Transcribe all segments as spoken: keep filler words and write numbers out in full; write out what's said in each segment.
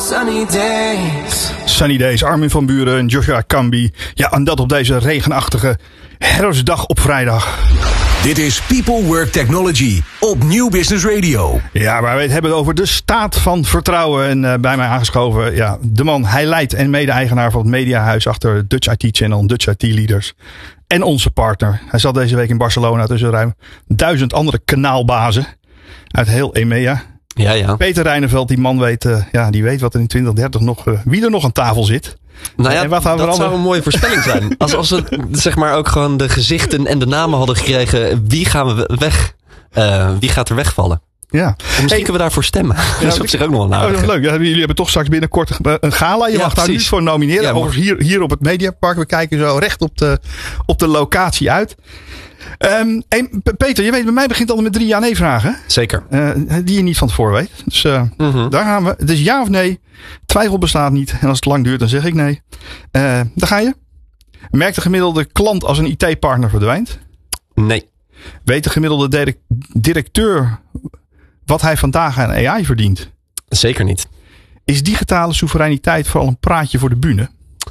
sunny days. Sunny Days, Armin van Buuren en Joshua Kambi. Ja, en dat op deze regenachtige herfstdag op vrijdag. Dit is People Work Technology op Nieuw Business Radio. Ja, maar we hebben het over de staat van vertrouwen. En uh, bij mij aangeschoven, ja, de man, hij leidt en mede-eigenaar van het mediahuis achter Dutch I T Channel, Dutch I T Leaders. En onze partner. Hij zat deze week in Barcelona tussen ruim duizend andere kanaalbazen uit heel EMEA. Ja, ja. Peter Reineveld, die man weet, uh, ja, die weet wat er in twintig dertig nog, uh, wie er nog aan tafel zit. Nou ja, en wat dat zou een mooie voorspelling zijn. Als, als we zeg maar ook gewoon de gezichten en de namen hadden gekregen. Wie gaan we weg? Uh, wie gaat er wegvallen? Ja. En misschien hey, kunnen we daarvoor stemmen. Ja, dat is op zich ook nog wel oh, leuk. Ja, jullie hebben toch straks binnenkort een gala. Je ja, mag daar nu voor nomineren. Ja, Overigens hier, hier op het Mediapark. We kijken zo recht op de, op de locatie uit. Um, hey, Peter, je weet, bij mij begint altijd met drie ja-nee vragen. Zeker. Uh, die je niet van tevoren weet. Dus uh, mm-hmm. daar gaan we. Het is ja of nee. Twijfel bestaat niet. En als het lang duurt, dan zeg ik nee. Uh, daar ga je. Merkt de gemiddelde klant als een I T-partner verdwijnt? Nee. Weet de gemiddelde direct, directeur wat hij vandaag aan A I verdient? Zeker niet. Is digitale soevereiniteit vooral een praatje voor de bühne?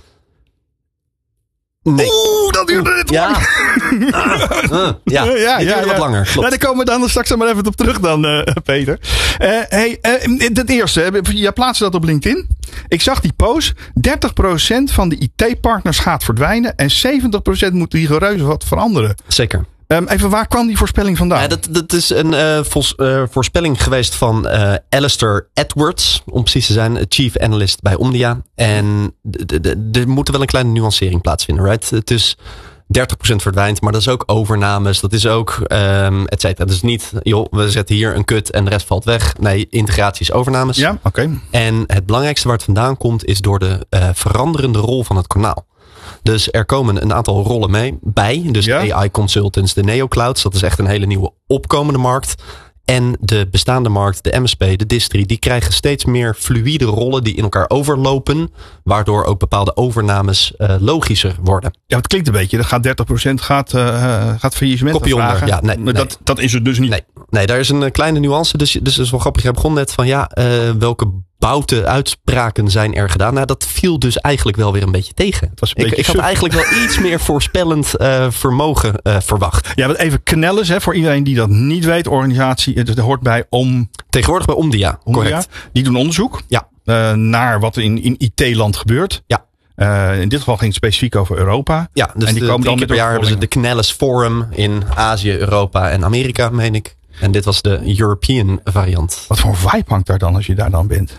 Nee. Oeh, dat duurde net ja. lang. uh, ja, ja, ja, ja, wat ja. langer. Klopt. Nou, daar komen we dan straks maar even op terug dan, uh, Peter. Uh, hey, uh, het eerste, jij plaatste dat op LinkedIn. Ik zag die post. dertig procent van de I T-partners gaat verdwijnen en zeventig procent moet rigoureus wat veranderen. Zeker. Um, even, waar kwam die voorspelling vandaan? Ja, dat, dat is een uh, vos, uh, voorspelling geweest van uh, Alistair Edwards, om precies te zijn, Chief Analyst bij Omdia. En er moet wel een kleine nuancering plaatsvinden, right? Het is dertig procent verdwijnt, maar dat is ook overnames, dat is ook um, et cetera. Dus niet, joh, we zetten hier een kut en de rest valt weg. Nee, integraties, overnames. Ja, oké. Okay. En het belangrijkste waar het vandaan komt, is door de uh, veranderende rol van het kanaal. Dus er komen een aantal rollen mee bij. Dus ja. de A I consultants, de neoclouds. Dat is echt een hele nieuwe opkomende markt. En de bestaande markt, de M S P, de distri, die krijgen steeds meer fluïde rollen die in elkaar overlopen. Waardoor ook bepaalde overnames uh, logischer worden. Ja, het klinkt een beetje. Dat gaat dertig procent gaat, uh, gaat faillissement Kopje onder, ja. Nee, maar nee. Dat, dat is het dus niet. Nee, nee, daar is een kleine nuance. Dus, dus dat is wel grappig. Jij begon net van ja, uh, welke boute uitspraken zijn er gedaan. Nou, dat viel dus eigenlijk wel weer een beetje tegen. Het was een ik, beetje ik had eigenlijk wel iets meer voorspellend uh, vermogen uh, verwacht. Ja, wat even Knelles, hè, voor iedereen die dat niet weet. Organisatie, het hoort bij om... Tegenwoordig bij Omdia, Omdia. Correct. Die doen onderzoek ja. uh, naar wat er in, in I T-land gebeurt. Ja. Uh, in dit geval ging het specifiek over Europa. Ja, dus en die de, komen drie dan keer per jaar hebben ze de Knelles Forum in Azië, Europa en Amerika, meen ik. En dit was de European variant. Wat voor vibe hangt daar dan als je daar dan bent?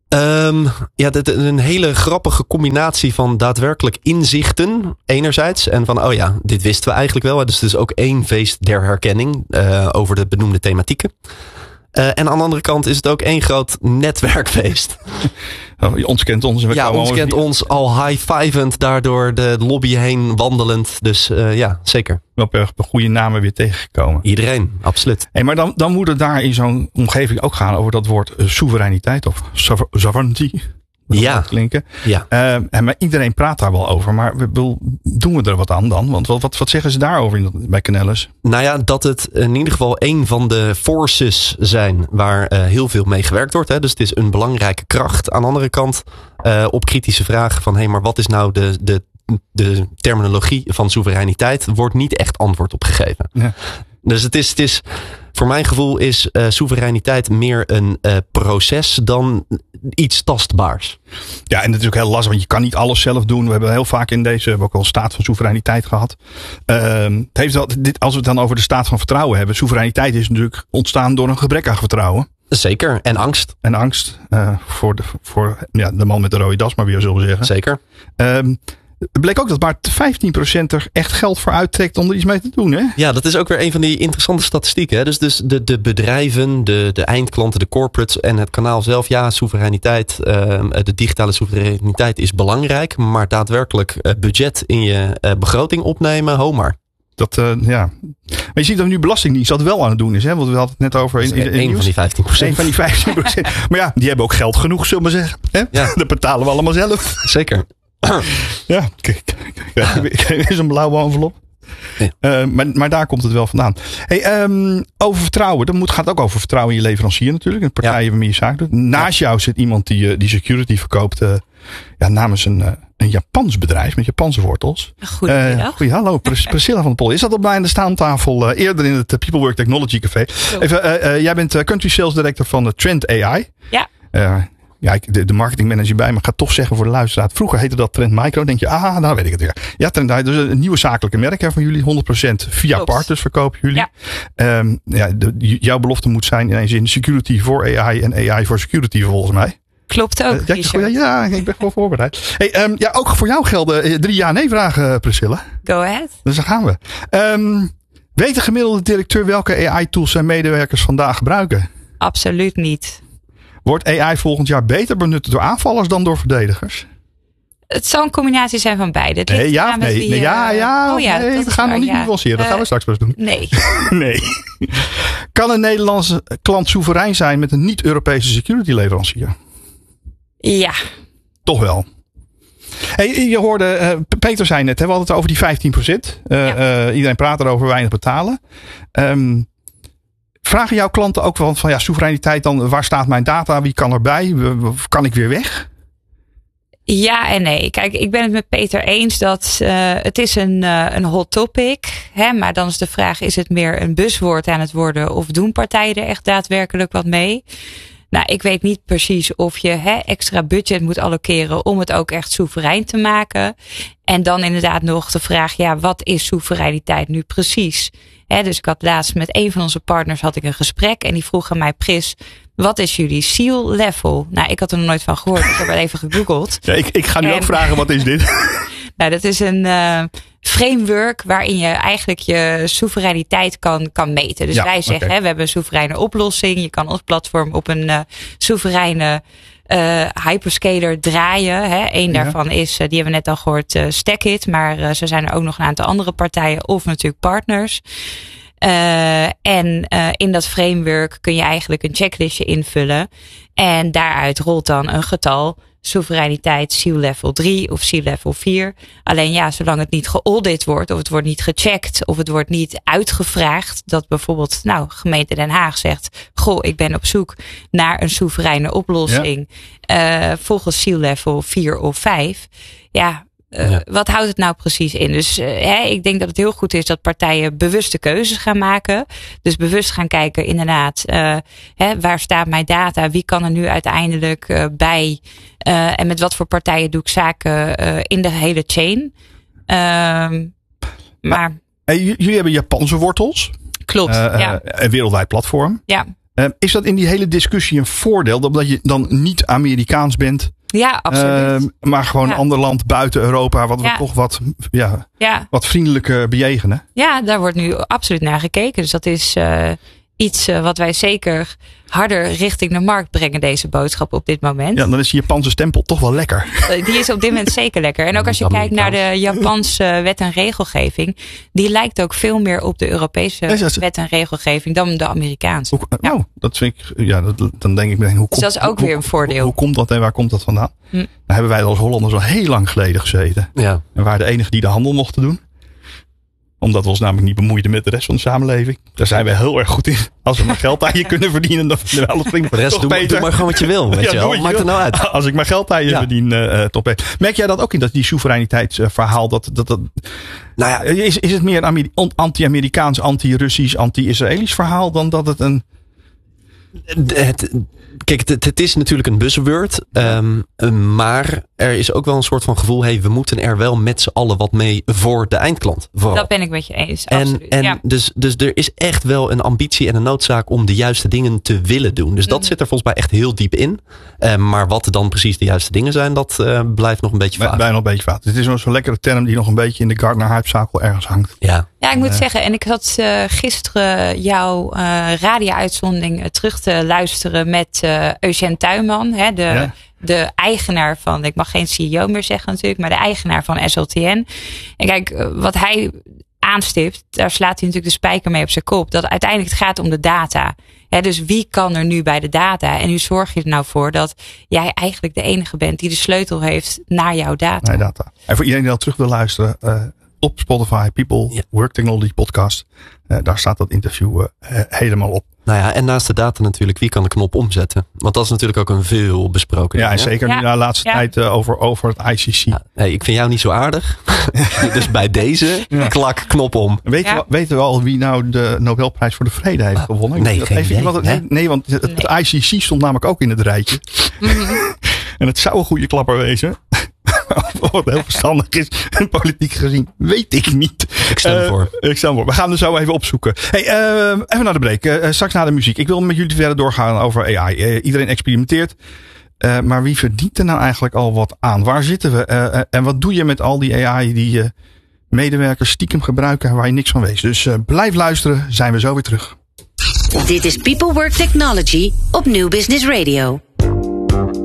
Um, ja, dit, een hele grappige combinatie van daadwerkelijk inzichten enerzijds. En van, oh ja, dit wisten we eigenlijk wel. Dus het is ook één feest der herkenning uh, over de benoemde thematieken. Uh, en aan de andere kant is het ook één groot netwerkfeest. Oh, ons kent ons. En we ja, ons kent ons al high-fivend, daardoor de lobby heen wandelend. Dus uh, ja, zeker. Op uh, goede namen weer tegengekomen. Iedereen, absoluut. Hey, maar dan, dan moet het daar in zo'n omgeving ook gaan over dat woord uh, soevereiniteit of sovereignty. Ja. Klinken. ja. Uh, en maar iedereen praat daar wel over. Maar we, we, doen we er wat aan dan? Want wat, wat, wat zeggen ze daarover in, bij Knelles? Nou ja, dat het in ieder geval een van de forces zijn waar uh, heel veel mee gewerkt wordt. Hè. Dus het is een belangrijke kracht. Aan de andere kant uh, op kritische vragen van hé, hey, maar wat is nou de, de, de terminologie van soevereiniteit? Wordt niet echt antwoord op gegeven. Ja. Dus het is, het is, voor mijn gevoel is uh, soevereiniteit meer een uh, proces dan iets tastbaars. Ja, en dat is ook heel lastig, want je kan niet alles zelf doen. We hebben heel vaak in deze, we hebben ook al een staat van soevereiniteit gehad. Uh, het heeft wel, dit, als we het dan over de staat van vertrouwen hebben. Soevereiniteit is natuurlijk ontstaan door een gebrek aan vertrouwen. Zeker, en angst. En angst, uh, voor, de, voor ja, de man met de rode das, maar weer zullen we zeggen. Zeker. Um, Het bleek ook dat maar vijftien procent er echt geld voor uittrekt om er iets mee te doen. Hè? Ja, dat is ook weer een van die interessante statistieken. Hè? Dus, dus de, de bedrijven, de, de eindklanten, de corporates en het kanaal zelf. Ja, soevereiniteit, uh, de digitale soevereiniteit is belangrijk. Maar daadwerkelijk uh, budget in je uh, begroting opnemen, ho maar. Dat, uh, ja. Maar je ziet dat nu Belastingdienst dat wel aan het doen is. Hè? Want we hadden het net over in, in, in Een nieuws. van die vijftien procent. Een van die vijftien procent. Maar ja, die hebben ook geld genoeg, zullen we maar zeggen. Hè? Ja. Dat betalen we allemaal zelf. Zeker. Ja, kijk, kijk, kijk, is een blauwe envelop. Ja. Uh, maar, maar daar komt het wel vandaan. Hey, um, over vertrouwen. Dat moet, gaat ook over vertrouwen in je leverancier natuurlijk. En partijen ja. waarmee je zaak doet. Naast ja. jou zit iemand die, die security verkoopt uh, ja, namens een, uh, een Japans bedrijf met Japanse wortels. Goedemiddag. Uh, goeie, hallo, Priscilla van der Pol. Is dat op mij aan de staantafel uh, eerder in het People Work Technology Café? Even, uh, uh, jij bent uh, Country Sales Director van de Trend A I. Ja. Uh, Ja, de, de marketingmanager bij, maar ik ga toch zeggen voor de luisteraar. Vroeger heette dat Trend Micro. Denk je, ah, nou weet ik het weer. Ja, Trend, dus een nieuwe zakelijke merk hè, van jullie. honderd procent via Klopt. partners verkopen jullie. Ja. Um, ja, de, jouw belofte moet zijn in één zin security voor A I en A I voor security volgens mij. Klopt ook. Uh, ja, ja, ik ben gewoon voorbereid. Hey, um, ja, ook voor jou gelden uh, drie ja-nee vragen, Priscilla. Go ahead. Dus daar gaan we. Um, weet de gemiddelde directeur welke A I-tools zijn medewerkers vandaag gebruiken? Absoluut niet. Wordt A I volgend jaar beter benut door aanvallers dan door verdedigers? Het zal een combinatie zijn van beide. Nee, ja, nee, die, nee, ja, ja, oh ja, nee, we gaan nog niet ja. nuanceren. Dat uh, gaan we straks pas doen. Nee. nee. Kan een Nederlandse klant soeverein zijn met een niet-Europese security leverancier? Ja. Toch wel. Hey, je hoorde, uh, Peter zei net, hè, we hadden het over die vijftien procent. Uh, ja. uh, iedereen praat erover, weinig betalen. Um, Vragen jouw klanten ook wel van ja, soevereiniteit dan, waar staat mijn data? Wie kan erbij? Kan ik weer weg? Ja en nee. Kijk, ik ben het met Peter eens dat uh, het is een, uh, een hot topic. Hè, maar dan is de vraag, is het meer een buzzwoord aan het worden of doen partijen er echt daadwerkelijk wat mee? Nou, ik weet niet precies of je hè, extra budget moet allokeren om het ook echt soeverein te maken. En dan inderdaad nog de vraag, ja, wat is soevereiniteit nu precies? He, dus ik had laatst met een van onze partners had ik een gesprek en die vroeg aan mij, Pris, wat is jullie seal level? Nou, ik had er nog nooit van gehoord. Ik heb er even gegoogeld. Ja, ik, ik ga nu en, ook vragen, wat is dit? Nou, dat is een uh, framework waarin je eigenlijk je soevereiniteit kan, kan meten. Dus ja, wij zeggen, okay. hè, we hebben een soevereine oplossing. Je kan ons platform op een uh, soevereine uh, hyperscaler draaien. Hè. Eén ja. daarvan is, uh, die hebben we net al gehoord, uh, StackIt. Maar uh, zo zijn er ook nog een aantal andere partijen of natuurlijk partners. Uh, en uh, in dat framework kun je eigenlijk een checklistje invullen. En daaruit rolt dan een getal. Soevereiniteit seal level drie of seal level vier. Alleen ja, zolang het niet geaudit wordt of het wordt niet gecheckt of het wordt niet uitgevraagd. Dat bijvoorbeeld, nou, gemeente Den Haag zegt, goh, ik ben op zoek naar een soevereine oplossing. Ja. Uh, volgens seal level vier of vijf. Ja. Uh, ja. Wat houdt het nou precies in? Dus uh, hè, ik denk dat het heel goed is dat partijen bewuste keuzes gaan maken. Dus bewust gaan kijken inderdaad, uh, hè, waar staat mijn data? Wie kan er nu uiteindelijk uh, bij? Uh, en met wat voor partijen doe ik zaken uh, in de hele chain? Uh, maar hey, jullie hebben Japanse wortels. Klopt, uh, ja. Een wereldwijd platform. Ja. Uh, is dat in die hele discussie een voordeel? Dat je dan niet Amerikaans bent? Ja, absoluut. Uh, maar gewoon ja. een ander land buiten Europa, wat ja. we toch wat, ja, ja. wat vriendelijker bejegenen. Ja, daar wordt nu absoluut naar gekeken. Dus dat is uh, iets uh, wat wij zeker harder richting de markt brengen, deze boodschap op dit moment. Ja, dan is die Japanse stempel toch wel lekker. Die is op dit moment zeker lekker. En ook als je kijkt naar de Japanse wet en regelgeving, die lijkt ook veel meer op de Europese ja, wet en regelgeving dan de Amerikaanse. Hoe, ja. Oh, dat vind ik, ja, dat, dan denk ik meteen, hoe komt dus dat is ook hoe, weer een voordeel. Hoe, hoe komt dat en waar komt dat vandaan? Hm. Dan hebben wij als Hollanders al heel lang geleden gezeten. Ja. En we waren de enige die de handel mochten doen. Omdat we ons namelijk niet bemoeiden met de rest van de samenleving. Daar zijn wij heel erg goed in. Als we maar geld aan je kunnen verdienen, dan vinden we alles prima. De rest, doe, doe maar gewoon wat je wil. Weet ja, je wel. Maakt het nou uit. Als ik maar geld aan je ja. verdien, uh, top beter. Merk jij dat ook in, dat die soevereiniteitsverhaal? Dat, dat, dat, nou ja, is, is het meer een anti-Amerikaans, anti-Russisch, anti-Israëlisch verhaal dan dat het een... Het, kijk, het, het is natuurlijk een buzzword. Um, maar er is ook wel een soort van gevoel, hey, we moeten er wel met z'n allen wat mee voor de eindklant. Vooral. Dat ben ik met je eens. En, absoluut. en ja. dus, dus er is echt wel een ambitie en een noodzaak om de juiste dingen te willen doen. Dus dat mm. zit er volgens mij echt heel diep in. Uh, maar wat dan precies de juiste dingen zijn, dat uh, blijft nog een beetje vaag. Bijna nog een beetje vaag. Het is zo'n lekkere term die nog een beetje in de Gartner hypezakel ergens hangt. Ja. Ja, ik moet uh, zeggen, en ik had uh, gisteren jouw uh, radio-uitzending uh, terug te luisteren met uh, Eugène Tuinman, hè, de, ja. de eigenaar van, ik mag geen C E O meer zeggen natuurlijk, maar de eigenaar van S L T N. En kijk, wat hij aanstipt, daar slaat hij natuurlijk de spijker mee op zijn kop, dat uiteindelijk het gaat om de data. Ja, dus wie kan er nu bij de data? En hoe zorg je er nou voor dat jij eigenlijk de enige bent die de sleutel heeft naar jouw data? Naar data. En voor iedereen die dan terug wil luisteren, uh, op Spotify. People Ja. Work Technology Podcast. Uh, daar staat dat interview uh, helemaal op. Nou ja, en naast de data natuurlijk, wie kan de knop omzetten? Want dat is natuurlijk ook een veel besproken Ja, ding, en hè? zeker Ja. nu de laatste Ja. tijd uh, over, over het I C C. Ja, hey, ik vind jou niet zo aardig. Dus bij deze, Ja. klak, knop om. Weten, Ja. we, weten we al wie nou de Nobelprijs voor de Vrede heeft gewonnen? nee, Dat geen heeft idee, iemand- hè? nee, nee, want het, het Nee. I C C stond namelijk ook in het rijtje. En het zou een goede klapper wezen. Of het heel verstandig is, politiek gezien, weet ik niet. Ik stem Eh, voor. Ik stem voor. We gaan er zo even opzoeken. Hey, uh, even naar de break. Uh, straks na de muziek. Ik wil met jullie verder doorgaan over A I. Uh, iedereen experimenteert. Uh, maar wie verdient er nou eigenlijk al wat aan? Waar zitten we? Uh, uh, en wat doe je met al die A I die uh, medewerkers stiekem gebruiken waar je niks van weet? Dus uh, blijf luisteren. Zijn we zo weer terug. Dit is People Work Technology op New Business Radio.